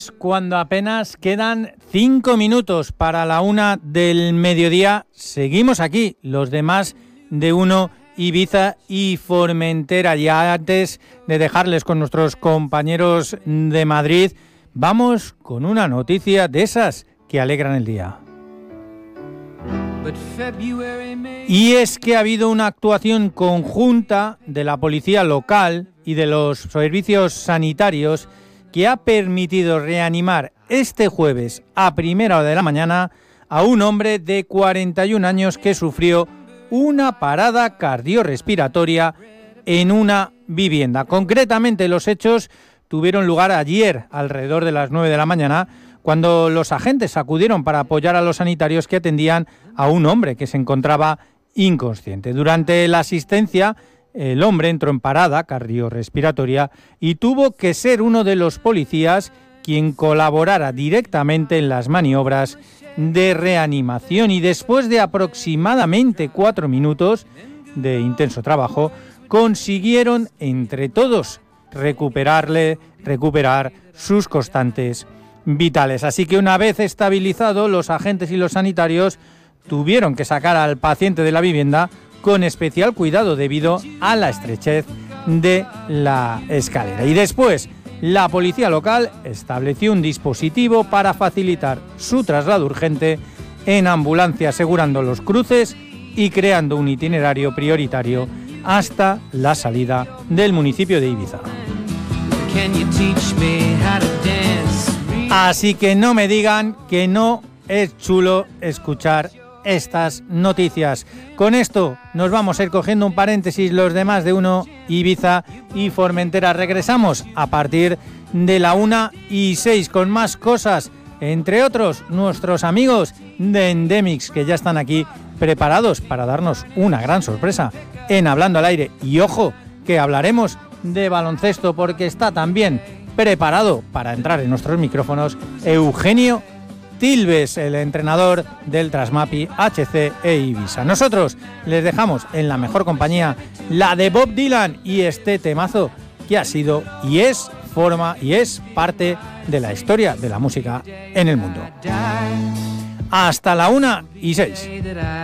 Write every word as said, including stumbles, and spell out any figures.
Cuando apenas quedan cinco minutos para la una del mediodía, seguimos aquí, los demás de uno, Ibiza y Formentera. Y antes de dejarles con nuestros compañeros de Madrid, vamos con una noticia de esas que alegran el día. Y es que ha habido una actuación conjunta de la policía local y de los servicios sanitarios que ha permitido reanimar este jueves a primera hora de la mañana a un hombre de cuarenta y un años que sufrió una parada cardiorrespiratoria en una vivienda. Concretamente, los hechos tuvieron lugar ayer alrededor de las nueve de la mañana, cuando los agentes acudieron para apoyar a los sanitarios que atendían a un hombre que se encontraba inconsciente. Durante la asistencia, el hombre entró en parada cardiorrespiratoria y tuvo que ser uno de los policías quien colaborara directamente en las maniobras de reanimación, y después de aproximadamente cuatro minutos de intenso trabajo, consiguieron entre todos recuperarle, recuperar sus constantes vitales. Así que una vez estabilizado, los agentes y los sanitarios tuvieron que sacar al paciente de la vivienda con especial cuidado debido a la estrechez de la escalera. Y después, la policía local estableció un dispositivo para facilitar su traslado urgente en ambulancia, asegurando los cruces y creando un itinerario prioritario hasta la salida del municipio de Ibiza. Así que no me digan que no es chulo escuchar estas noticias. Con esto nos vamos a ir cogiendo un paréntesis los demás de uno, Ibiza y Formentera. Regresamos a partir de la una y seis con más cosas, entre otros nuestros amigos de Endemix, que ya están aquí preparados para darnos una gran sorpresa en Hablando al Aire. Y ojo, que hablaremos de baloncesto, porque está también preparado para entrar en nuestros micrófonos Eugenio Tilves, el entrenador del Trasmapi, H C e Ibiza. Nosotros les dejamos en la mejor compañía, la de Bob Dylan, y este temazo que ha sido y es forma y es parte de la historia de la música en el mundo. Hasta la una y seis.